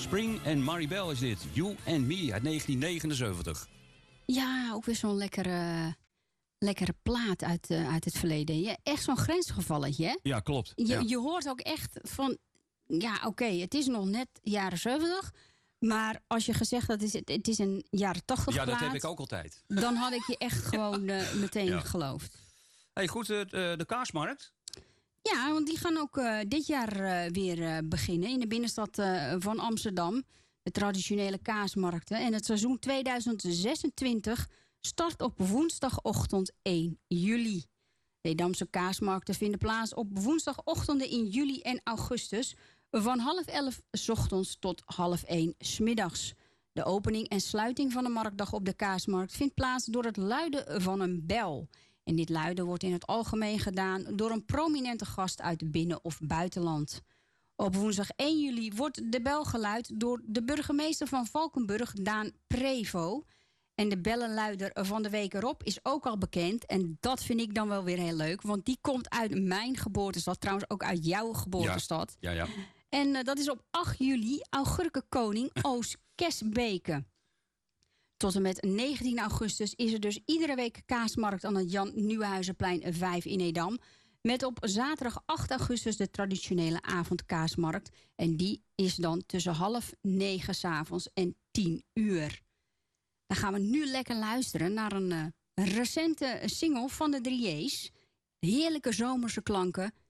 Spring en Maribel is dit. You and Me uit 1979. Ja, ook weer zo'n lekkere plaat uit het verleden. Ja, echt zo'n grensgevalletje, hè? Ja, klopt. Je hoort ook echt van... Ja, oké, het is nog net jaren 70... Maar als je gezegd had, het is een jaren 80 plaat... Ja, dat heb ik ook altijd. Dan had ik je echt gewoon meteen geloofd. Hey, goed, de kaasmarkt... Ja, want die gaan ook dit jaar weer beginnen in de binnenstad van Amsterdam. De traditionele kaasmarkten. En het seizoen 2026 start op woensdagochtend 1 juli. De Edamse kaasmarkten vinden plaats op woensdagochtenden in juli en augustus... van 10:30 's ochtends tot 12:30 's middags. De opening en sluiting van de marktdag op de kaasmarkt vindt plaats door het luiden van een bel... En dit luiden wordt in het algemeen gedaan door een prominente gast uit binnen- of buitenland. Op woensdag 1 juli wordt de bel geluid door de burgemeester van Valkenburg, Daan Prevo. En de bellenluider van de week erop is ook al bekend. En dat vind ik dan wel weer heel leuk, want die komt uit mijn geboortestad. Trouwens ook uit jouw geboortestad. Ja. En dat is op 8 juli Augurkenkoning Oos Kesbeke. Tot en met 19 augustus is er dus iedere week kaasmarkt aan het Jan Nieuwenhuizenplein 5 in Edam. Met op zaterdag 8 augustus de traditionele avondkaasmarkt. En die is dan tussen 8:30 s'avonds en 10 uur. Dan gaan we nu lekker luisteren naar een recente single van de 3J's. Heerlijke zomerse klanken.